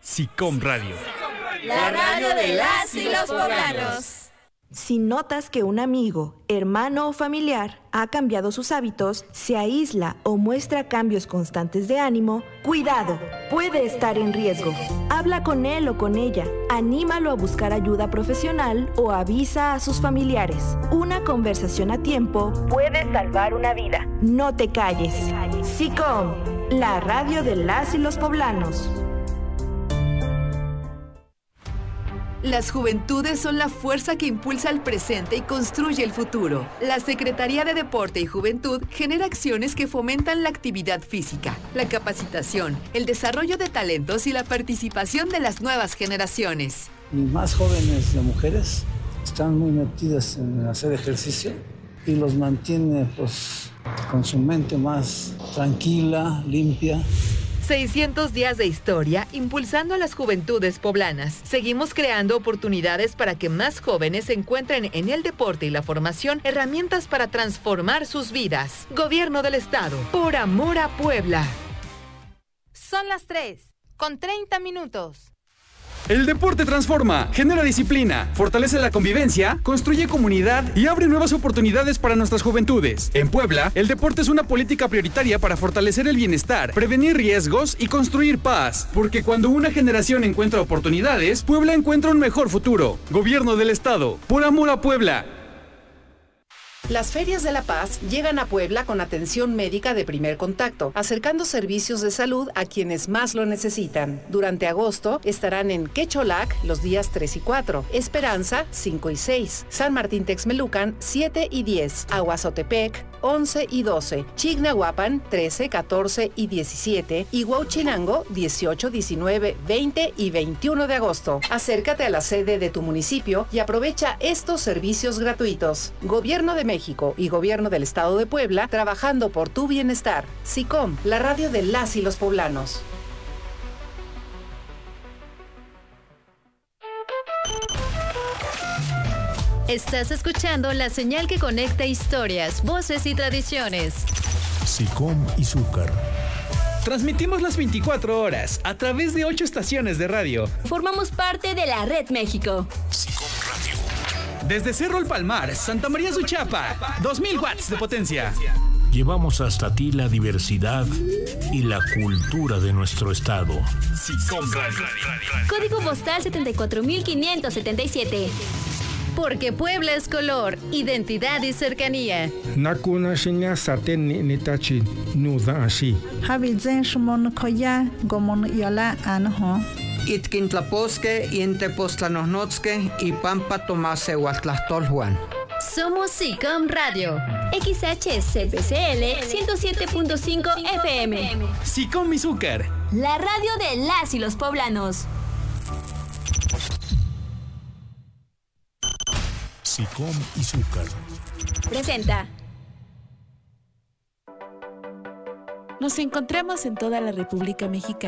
SICOM Radio. La radio de las y los poblanos. Si notas que un amigo, hermano o familiar ha cambiado sus hábitos, se aísla o muestra cambios constantes de ánimo, cuidado, puede estar en riesgo. Habla con él o con ella, anímalo a buscar ayuda profesional o avisa a sus familiares. Una conversación a tiempo puede salvar una vida. No te calles. SICOM, la radio de las y los poblanos. Las juventudes son la fuerza que impulsa el presente y construye el futuro. La Secretaría de Deporte y Juventud genera acciones que fomentan la actividad física, la capacitación, el desarrollo de talentos y la participación de las nuevas generaciones. Y más jóvenes de mujeres están muy metidas en hacer ejercicio y los mantiene con su mente más tranquila, limpia. 600 días de historia impulsando a las juventudes poblanas. Seguimos creando oportunidades para que más jóvenes encuentren en el deporte y la formación herramientas para transformar sus vidas. Gobierno del Estado. Por amor a Puebla. Son las 3:30. El deporte transforma, genera disciplina, fortalece la convivencia, construye comunidad y abre nuevas oportunidades para nuestras juventudes. En Puebla, el deporte es una política prioritaria para fortalecer el bienestar, prevenir riesgos y construir paz. Porque cuando una generación encuentra oportunidades, Puebla encuentra un mejor futuro. Gobierno del Estado, por amor a Puebla. Las Ferias de la Paz llegan a Puebla con atención médica de primer contacto, acercando servicios de salud a quienes más lo necesitan. Durante agosto estarán en Quecholac los días 3 y 4, Esperanza 5 y 6, San Martín Texmelucan 7 y 10, Aguazotepec 11 y 12, Chignahuapan 13, 14 y 17 y Huauchinango 18, 19, 20 y 21 de agosto. Acércate a la sede de tu municipio y aprovecha estos servicios gratuitos. Gobierno de México y Gobierno del Estado de Puebla trabajando por tu bienestar. SICOM, la radio de las y los poblanos. Estás escuchando la señal que conecta historias, voces y tradiciones. SICOM Izúcar. Transmitimos las 24 horas a través de 8 estaciones de radio. Formamos parte de la Red México. SICOM Radio. Desde Cerro El Palmar, Santa María Suchapa, 2000 watts de potencia. Llevamos hasta ti la diversidad y la cultura de nuestro estado. SICOM Radio. Código postal 74577. Porque Puebla es color, identidad y cercanía. Nakuna shinya saten nitachi nuda ashi. Habizen shmon koya gomon yola anho. Itkintlaposque, Intepostlanosnotzque y Pampa Tomase Huatlastolhuan. Somos SICOM Radio. XHCPCL 107.5 FM. SICOM Izúcar. La radio de las y los poblanos. SICOM Izúcar. Presenta. Nos encontramos en toda la República Mexicana.